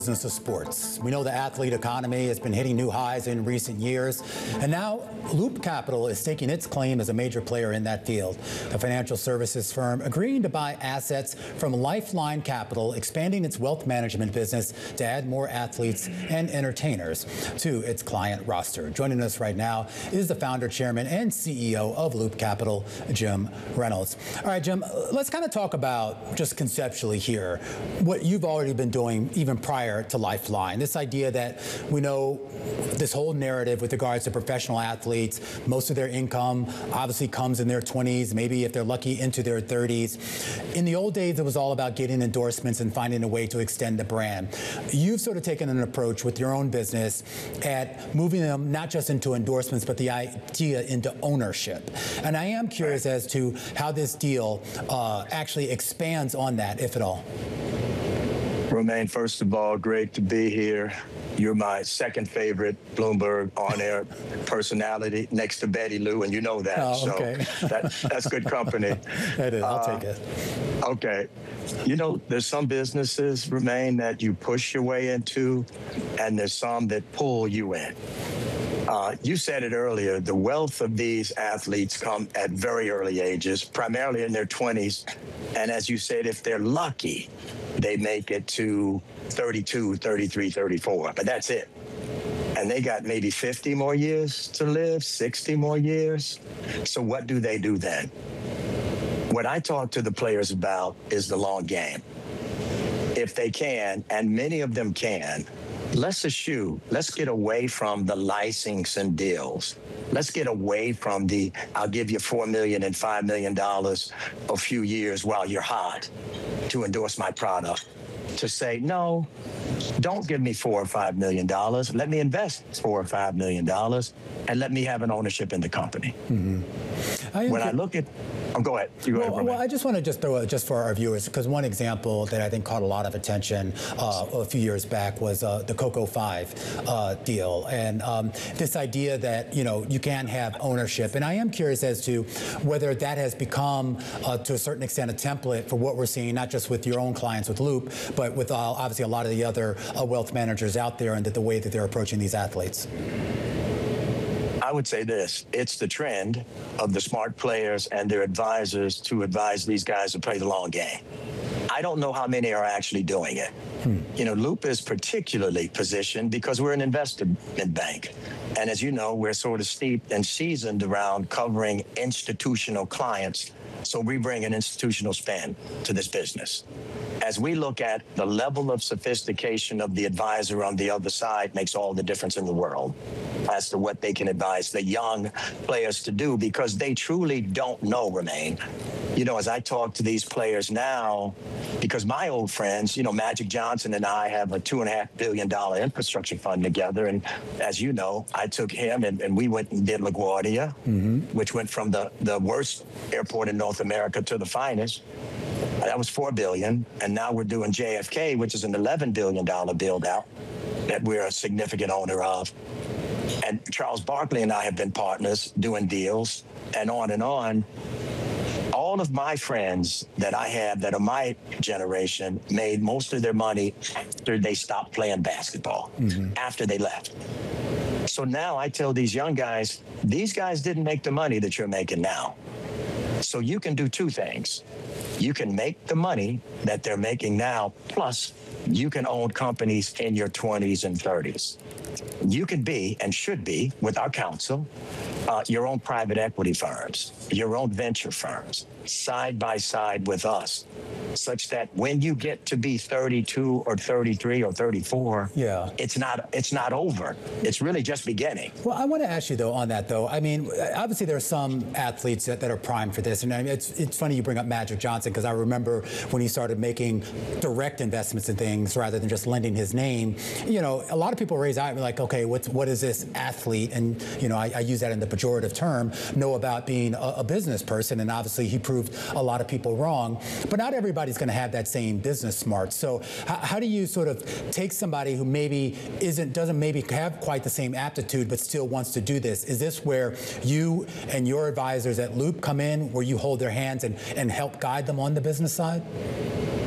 Business of sports. We know the athlete economy has been hitting new highs in recent years, and now Loop Capital is staking its claim as a major player in that field. The financial services firm agreeing to buy assets from Lifeline Capital, expanding its wealth management business to add more athletes and entertainers to its client roster. Joining us right now is the founder, chairman, and CEO of Loop Capital, Jim Reynolds. All right, Jim, let's kind of talk about just conceptually here what you've already been doing even prior to Lifeline. This idea that we know this whole narrative with regards to professional athletes, most of their income obviously comes in their 20s, maybe if they're lucky into their 30s. In the old days, it was all about getting endorsements and finding a way to extend the brand. You've sort of taken an approach with your own business at moving them not just into endorsements, but the idea into ownership. And I am curious as to how this deal actually expands on that, if at all. Romain, first of all, great to be here. You're my second favorite Bloomberg on-air personality next to Betty Lou, and you know that. Oh, okay. So that's good company. It is. I'll take it. Okay. You know, there's some businesses, Romain, that you push your way into, and there's some that pull you in. You said it earlier, the wealth of these athletes come at very early ages, primarily in their 20s. And as you said, if they're lucky, they make it to 32, 33, 34, but that's it. And they got maybe 50 more years to live, 60 more years. So what do they do then? What I talk to the players about is the long game. If they can, and many of them can, let's get away from the licensing deals. Let's get away from the, I'll give you $4 million and $5 million a few years while you're hot to endorse my product. To say, no, don't give me $4 or $5 million. Let me invest $4 or $5 million and let me have an ownership in the company. Mm-hmm. When I look at, go ahead. Well, I just want to just throw it just for our viewers, because one example that I think caught a lot of attention a few years back was the Coco 5 deal, and this idea that you can have ownership. And I am curious as to whether that has become, to a certain extent, a template for what we're seeing, not just with your own clients with Loop, but with obviously a lot of the other wealth managers out there, and the way that they're approaching these athletes. I would say this, it's the trend of the smart players and their advisors to advise these guys to play the long game. I don't know how many are actually doing it. Loop is particularly positioned because we're an investment bank. And as you know, we're sort of steeped and seasoned around covering institutional clients. So we bring an institutional spin to this business. As we look at the level of sophistication of the advisor on the other side makes all the difference in the world as to what they can advise the young players to do, because they truly don't know, Romain. As I talk to these players now, because my old friends, Magic Johnson and I have a $2.5 billion infrastructure fund together. And as you know, I took him and we went and did LaGuardia, which went from the worst airport in North America to the finest. That was $4 billion. And now we're doing JFK, which is an $11 billion build out that we're a significant owner of. And Charles Barkley and I have been partners doing deals and on and on. All of my friends that I have that are my generation made most of their money after they stopped playing basketball, after they left. So now I tell these young guys, these guys didn't make the money that you're making now. So you can do two things. You can make the money that they're making now, plus you can own companies in your 20s and 30s. You can be, and should be, with our counsel, your own private equity firms, your own venture firms, side by side with us, such that when you get to be 32 or 33 or 34, it's not over. It's really just beginning. Well, I want to ask you, though, on that, though. I mean, obviously there are some athletes that are primed for this. And I mean, it's funny you bring up Magic Johnson, because I remember when he started making direct investments in things rather than just lending his name, a lot of people raise eyes like, okay, what is this athlete? And, I use that in the pejorative term, know about being a business person. And obviously he proved a lot of people wrong. But not everybody's going to have that same business smarts. So how do you sort of take somebody who maybe doesn't maybe have quite the same aptitude but still wants to do this? Is this where you and your advisors at Loop come in, where you hold their hands and help guide them on the business side?